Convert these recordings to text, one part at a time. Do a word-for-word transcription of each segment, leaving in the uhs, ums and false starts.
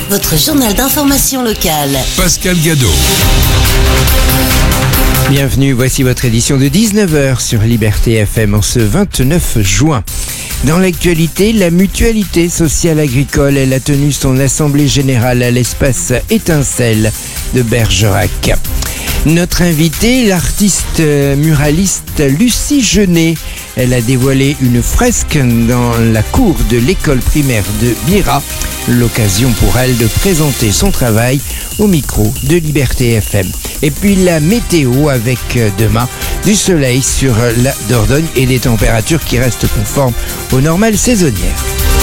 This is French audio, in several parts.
votre journal d'information locale. Pascal Gadot. Bienvenue, voici votre édition de dix-neuf heures sur Liberté F M en ce vingt-neuf juin. Dans l'actualité, la Mutualité Sociale Agricole, elle a tenu son assemblée générale à l'espace Étincelle de Bergerac. Notre invitée, l'artiste muraliste Lucie Genet, elle a dévoilé une fresque dans la cour de l'école primaire de Bira. L'occasion pour elle de présenter son travail au micro de Liberté F M. Et puis la météo avec demain du soleil sur la Dordogne et des températures qui restent conformes aux normales saisonnières.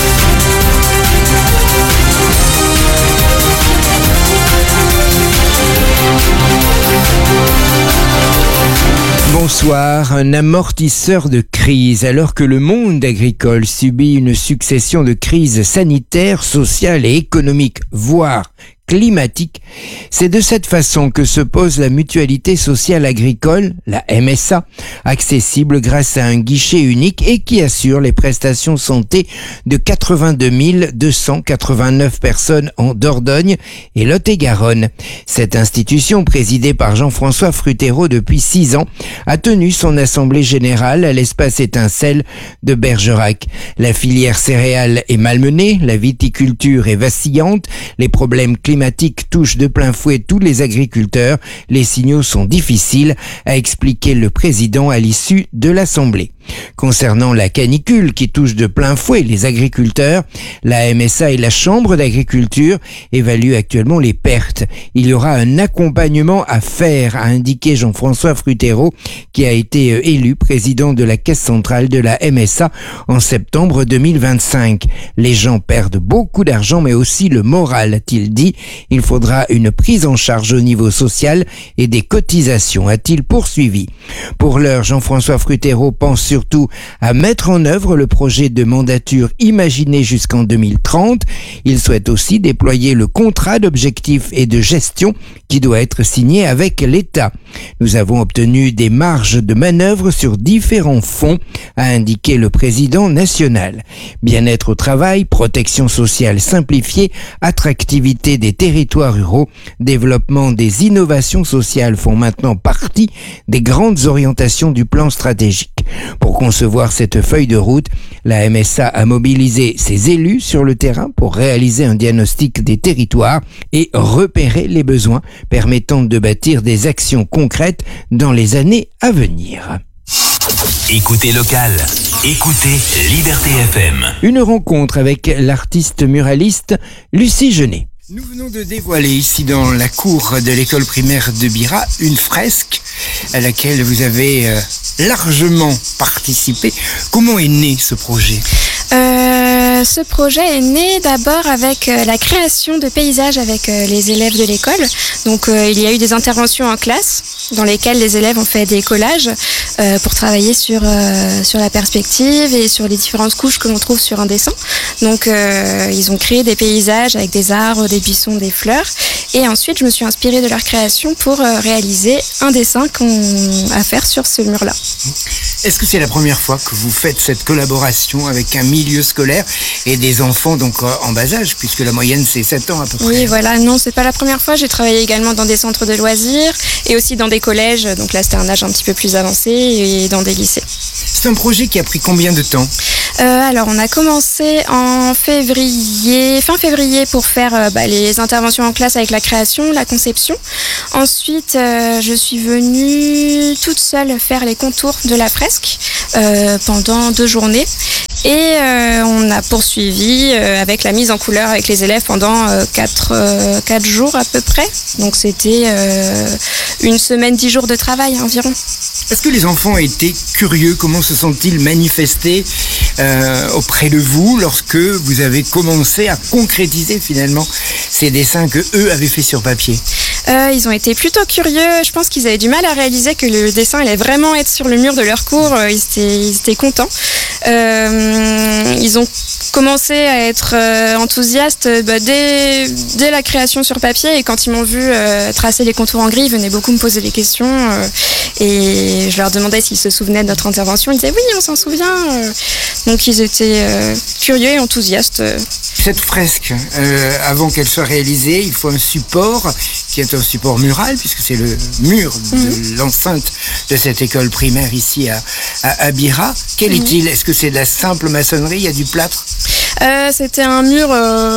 Bonsoir, un amortisseur de crise. Alors que le monde agricole subit une succession de crises sanitaires, sociales et économiques, voire climatique, c'est de cette façon que se pose la Mutualité Sociale Agricole, la M S A, accessible grâce à un guichet unique et qui assure les prestations santé de quatre-vingt-deux mille deux cent quatre-vingt-neuf personnes en Dordogne et Lot-et-Garonne. Cette institution, présidée par Jean-François Frutéraud depuis six ans, a tenu son assemblée générale à l'espace Étincelle de Bergerac. La filière céréales est malmenée, la viticulture est vacillante, les problèmes climatiques climatique touche de plein fouet tous les agriculteurs. Les signaux sont difficiles, a expliqué le président à l'issue de l'Assemblée. Concernant la canicule qui touche de plein fouet les agriculteurs, la M S A et la Chambre d'agriculture évaluent actuellement les pertes. Il y aura un accompagnement à faire, a indiqué Jean-François Frutéraud, qui a été élu président de la Caisse centrale de la M S A en septembre deux mille vingt-cinq. Les gens perdent beaucoup d'argent, mais aussi le moral, a-t-il dit. Il faudra une prise en charge au niveau social et des cotisations, a-t-il poursuivi. Pour l'heure, Jean-François Frutéraud pense surtout à mettre en œuvre le projet de mandature imaginé jusqu'en deux mille trente. Il souhaite aussi déployer le contrat d'objectifs et de gestion qui doit être signé avec l'État. Nous avons obtenu des marges de manœuvre sur différents fonds, a indiqué le président national. Bien-être au travail, protection sociale simplifiée, attractivité des territoires ruraux, développement des innovations sociales font maintenant partie des grandes orientations du plan stratégique. Pour concevoir cette feuille de route, la M S A a mobilisé ses élus sur le terrain pour réaliser un diagnostic des territoires et repérer les besoins permettant de bâtir des actions concrètes dans les années à venir. Écoutez local, écoutez Liberté F M. Une rencontre avec l'artiste muraliste Lucie Genet. Nous venons de dévoiler ici dans la cour de l'école primaire de Bira une fresque à laquelle vous avez euh, largement participé. Comment est né ce projet ? Euh, ce projet est né d'abord avec euh, la création de paysages avec euh, les élèves de l'école. Donc euh, il y a eu des interventions en classe dans lesquelles les élèves ont fait des collages euh, pour travailler sur, euh, sur la perspective et sur les différentes couches que l'on trouve sur un dessin. Donc euh, ils ont créé des paysages avec des arbres, des buissons, des fleurs. Et ensuite je me suis inspirée de leur création pour euh, réaliser un dessin qu'on à faire sur ce mur-là. Est-ce que c'est la première fois que vous faites cette collaboration avec un milieu scolaire et des enfants donc en bas âge, puisque la moyenne c'est sept ans à peu près? Oui, voilà, non, c'est pas la première fois. J'ai travaillé également dans des centres de loisirs et aussi dans des collèges. Donc là, c'était un âge un petit peu plus avancé et dans des lycées. C'est un projet qui a pris combien de temps ? Euh, alors, on a commencé en février, fin février pour faire euh, bah, les interventions en classe avec la création, la conception. Ensuite, euh, je suis venue toute seule faire les contours de la fresque euh, pendant deux journées. Et euh, on a poursuivi euh, avec la mise en couleur avec les élèves pendant euh, quatre, euh, quatre jours à peu près. Donc c'était euh, une semaine, dix jours de travail environ. Est-ce que les enfants étaient curieux ? Comment se sont-ils manifestés euh, auprès de vous lorsque vous avez commencé à concrétiser finalement ces dessins que eux avaient fait sur papier ? Euh, ils ont été plutôt curieux. Je pense qu'ils avaient du mal à réaliser que le dessin allait vraiment être sur le mur de leur cours. Ils étaient, ils étaient contents. Euh, ils ont commencé à être euh, enthousiastes bah, dès, dès la création sur papier, et quand ils m'ont vu euh, tracer les contours en gris, ils venaient beaucoup me poser des questions euh, et je leur demandais s'ils se souvenaient de notre intervention. Ils disaient oui, on s'en souvient. Donc ils étaient euh, curieux et enthousiastes. Cette fresque, euh, avant qu'elle soit réalisée, il faut un support qui est un support mural, puisque c'est le mur de mmh. l'enceinte de cette école primaire ici à, à, à Bira. Quel mmh. est-il? Est-ce que c'est de la simple maçonnerie? Il y a du plâtre? Euh, c'était un mur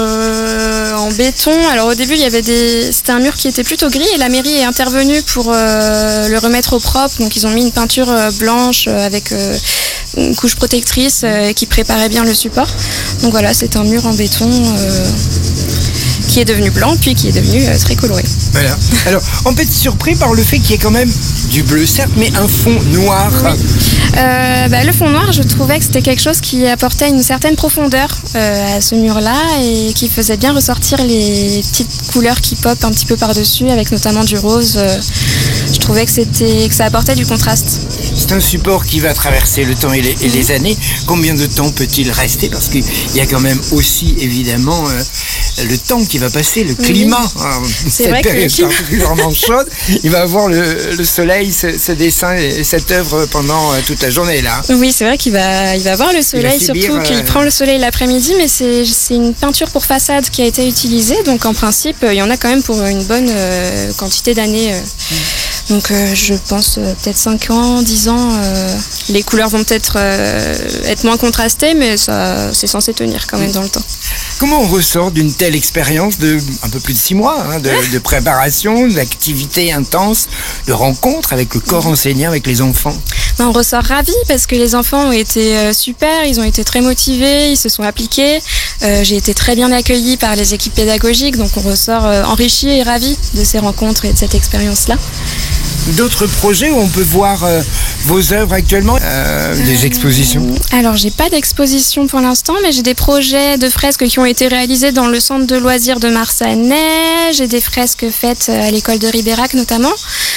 euh, en béton. Alors au début, il y avait des, c'était un mur qui était plutôt gris et la mairie est intervenue pour euh, le remettre au propre. Donc ils ont mis une peinture euh, blanche euh, avec euh, une couche protectrice euh, qui préparait bien le support. Donc voilà, c'est un mur en béton euh, qui est devenu blanc puis qui est devenu euh, très coloré. Voilà. Alors, on peut être surpris par le fait qu'il y ait quand même du bleu, certes, mais un fond noir. Oui. Euh, bah, le fond noir, je trouvais que c'était quelque chose qui apportait une certaine profondeur euh, à ce mur-là et qui faisait bien ressortir les petites couleurs qui popent un petit peu par-dessus, avec notamment du rose. Euh, je trouvais que, c'était, que ça apportait du contraste. C'est un support qui va traverser le temps et les, et les années. Combien de temps peut-il rester? Parce qu'il y a quand même aussi, évidemment, euh, le temps qui va passer, le climat. Oui. Hein, c'est cette vrai période que particulièrement chaude. Il va avoir le, le soleil, ce, ce dessin et cette œuvre pendant euh, toute la journée, là. Oui, c'est vrai qu'il va, il va avoir le soleil, subir, surtout qu'il euh... prend le soleil l'après-midi, mais c'est, c'est une peinture pour façade qui a été utilisée. Donc en principe, il y en a quand même pour une bonne euh, quantité d'années. Euh. Mm. Donc euh, je pense euh, peut-être cinq ans, dix ans. Euh, les couleurs vont peut-être euh, être moins contrastées, mais ça, c'est censé tenir quand même dans le temps. Comment on ressort d'une telle expérience de un peu plus de six mois, hein, de, de préparation, d'activités intenses, de rencontres avec le corps enseignant, avec les enfants? On ressort ravis parce que les enfants ont été euh, super, ils ont été très motivés, ils se sont appliqués. Euh, j'ai été très bien accueillie par les équipes pédagogiques, donc on ressort euh, enrichi et ravis de ces rencontres et de cette expérience-là. D'autres projets où on peut voir euh, vos œuvres actuellement, euh, des expositions? Alors j'ai pas d'exposition pour l'instant, mais j'ai des projets de fresques qui ont été réalisés dans le centre de loisirs de Marsanais. J'ai des fresques faites à l'école de Ribérac notamment.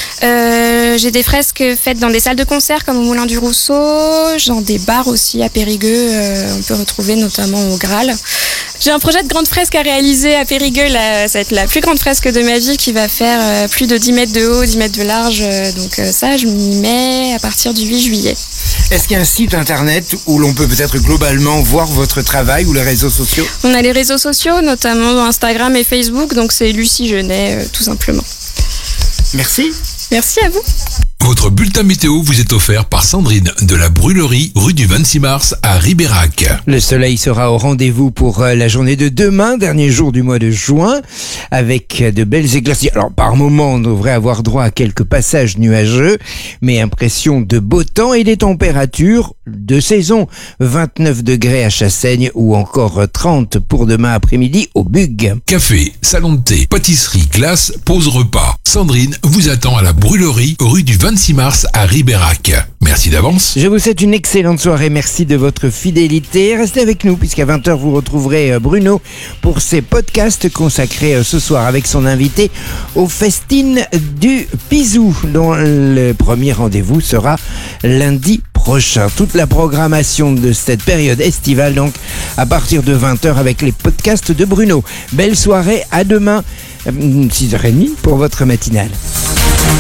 Euh, j'ai des fresques faites dans des salles de concert comme au Moulin du Rousseau, dans des bars aussi à Périgueux, euh, on peut retrouver notamment au Graal. J'ai un projet de grande fresque à réaliser à Périgueux, là, ça va être la plus grande fresque de ma vie qui va faire euh, plus de dix mètres de haut, dix mètres de large, euh, donc euh, ça je m'y mets à partir du huit juillet. Est-ce qu'il y a un site internet où l'on peut peut-être globalement voir votre travail ou les réseaux sociaux? On a les réseaux sociaux, notamment Instagram et Facebook, donc c'est Lucie Genet, euh, tout simplement. Merci. Merci à vous. Votre bulletin météo vous est offert par Sandrine de la Brûlerie, rue du vingt-six mars à Ribérac. Le soleil sera au rendez-vous pour la journée de demain, dernier jour du mois de juin, avec de belles éclaircies. Alors par moment, on devrait avoir droit à quelques passages nuageux, mais impression de beau temps et des températures de saison. vingt-neuf degrés à Chassaigne ou encore trente pour demain après-midi au Bug. Café, salon de thé, pâtisserie, glace, pause repas. Sandrine vous attend à la Brûlerie, rue du vingt-six mars à Ribérac. Merci d'avance. Je vous souhaite une excellente soirée. Merci de votre fidélité. Restez avec nous puisqu'à vingt heures vous retrouverez Bruno pour ses podcasts consacrés ce soir avec son invité aux festines du Pizou, dont le premier rendez-vous sera lundi prochain. Toute la programmation de cette période estivale donc à partir de vingt heures avec les podcasts de Bruno. Belle soirée, à demain six heures trente pour votre matinale.